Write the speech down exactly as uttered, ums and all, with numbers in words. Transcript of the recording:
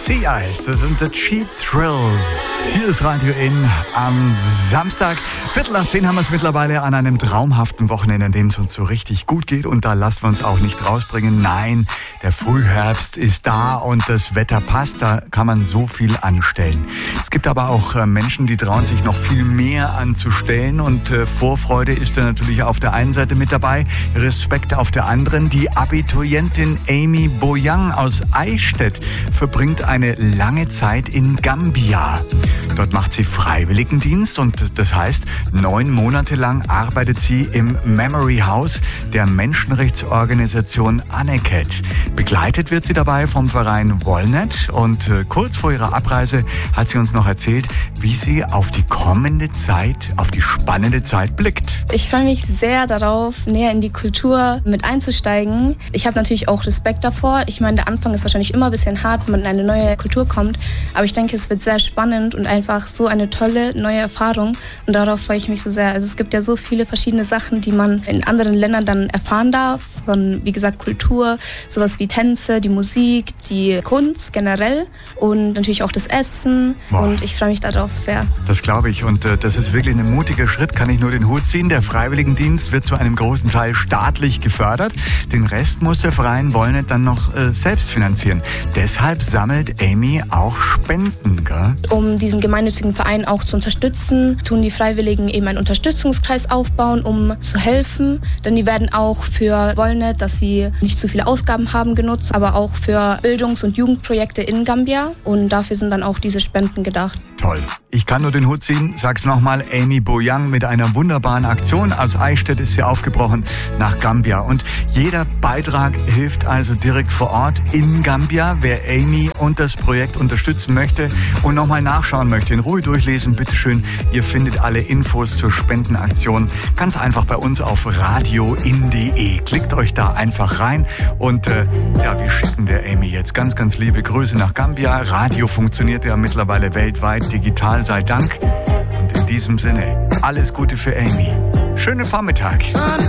Sia ist es und The Cheap Thrills. Hier ist Radio In am Samstag. Viertel nach zehn haben wir es mittlerweile an einem traumhaften Wochenende, in dem es uns so richtig gut geht. Und da lassen wir uns auch nicht rausbringen. Nein, der Frühherbst ist da und das Wetter passt. Da kann man so viel anstellen. Es gibt aber auch äh, Menschen, die trauen sich noch viel mehr anzustellen. Und äh, Vorfreude ist da natürlich auf der einen Seite mit dabei. Respekt auf der anderen. Die Abiturientin Amy Boyang aus Eichstätt verbringt eine lange Zeit in Gambia. Dort macht sie Freiwilligendienst und das heißt, neun Monate lang arbeitet sie im Memory House der Menschenrechtsorganisation Anaket. Begleitet wird sie dabei vom Verein Wollnet und äh, kurz vor ihrer Abreise hat sie uns noch erzählt, wie sie auf die kommende Zeit, auf die spannende Zeit blickt. Ich freue mich sehr darauf, näher in die Kultur mit einzusteigen. Ich habe natürlich auch Respekt davor. Ich meine, der Anfang ist wahrscheinlich immer ein bisschen hart, wenn man in eine neue Kultur kommt. Aber ich denke, es wird sehr spannend und einfach so eine tolle neue Erfahrung. Und darauf freue ich mich so sehr. Also es gibt ja so viele verschiedene Sachen, die man in anderen Ländern dann erfahren darf. Von, wie gesagt, Kultur, sowas wie Tänze, die Musik, die Kunst generell und natürlich auch das Essen. Wow. Und ich freue mich darauf sehr. Das glaube ich. Und äh, das ist wirklich ein mutiger Schritt, kann ich nur den Hut ziehen. Der Freiwilligendienst wird zu einem großen Teil staatlich gefördert. Den Rest muss der Verein Wollnet dann noch äh, selbst finanzieren. Deshalb sammelt Amy auch Spenden, gell? Um diesen gemeinnützigen Verein auch zu unterstützen, tun die Freiwilligen eben einen Unterstützungskreis aufbauen, um zu helfen. Denn die werden auch für Wollnet, dass sie nicht zu viele Ausgaben haben, genutzt, aber auch für Bildungs- und Jugendprojekte in Gambia. Und dafür sind dann auch diese Spenden gedacht. Toll. Ich kann nur den Hut ziehen, sag's nochmal, Amy Boyang mit einer wunderbaren Aktion. Aus Eichstätt ist sie aufgebrochen nach Gambia. Und jeder Beitrag hilft also direkt vor Ort in Gambia. Wer Amy und das Projekt unterstützen möchte und nochmal nachschauen möchte, in Ruhe durchlesen, bitteschön. Ihr findet alle Infos zur Spendenaktion ganz einfach bei uns auf radioin punkt de. Klickt euch da einfach rein und äh, ja, wir schicken der Amy jetzt ganz, ganz liebe Grüße nach Gambia. Radio funktioniert ja mittlerweile weltweit, digital sei Dank. Und in diesem Sinne, alles Gute für Amy. Schönen Vormittag.